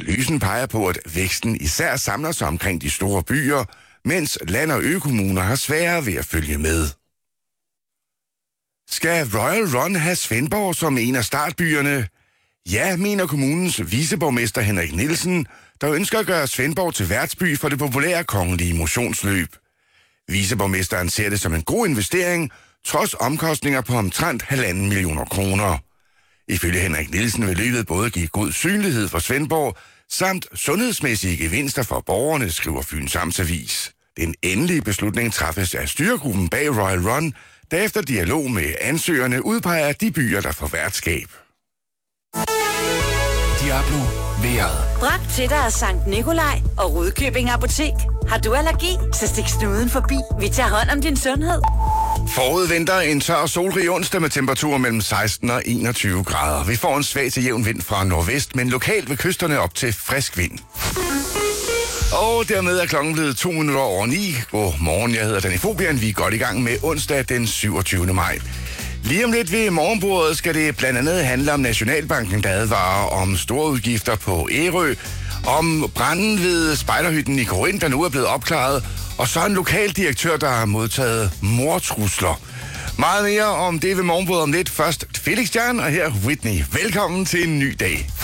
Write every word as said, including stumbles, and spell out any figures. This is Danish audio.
Analysen peger på, at væksten især samler sig omkring de store byer, mens land- og økommuner har sværere ved at følge med. Skal Royal Run have Svendborg som en af startbyerne? Ja, mener kommunens viceborgmester Henrik Nielsen, der ønsker at gøre Svendborg til værtsby for det populære kongelige motionsløb. Viceborgmesteren ser det som en god investering, trods omkostninger på omtrent halvanden millioner kroner. Ifølge Henrik Nielsen vil løbet både give god synlighed for Svendborg, samt sundhedsmæssige gevinster for borgerne, skriver Fyns Amtsavis. Den endelige beslutning træffes af styregruppen bag Royal Run, der efter dialog med ansøgerne udpeger de byer, der får værtskab. Diablo vejret. Bragt til dig af Sankt Nikolaj og Rudkøbing Apotek. Har du allergi, så stik snuden forbi. Vi tager hånd om din sundhed. Forud venter en tør og solrig onsdag med temperaturer mellem seksten og enogtyve grader. Vi får en svag til jævn vind fra nordvest, men lokalt ved kysterne op til frisk vind. Og dermed er klokken blevet to minutter over ni. God morgen, jeg hedder Danny Fobian. Vi er godt i gang med onsdag den syvogtyvende maj. Lige om lidt ved morgenbordet skal det blandt andet handle om Nationalbanken, der advarer om store udgifter på Ærø, om branden ved spejderhytten i Korinth, der nu er blevet opklaret, og så en lokal direktør, der har modtaget mordtrusler. Meget mere om det ved morgenbordet om lidt. Først Felix Jan, og her Whitney. Velkommen til en ny dag.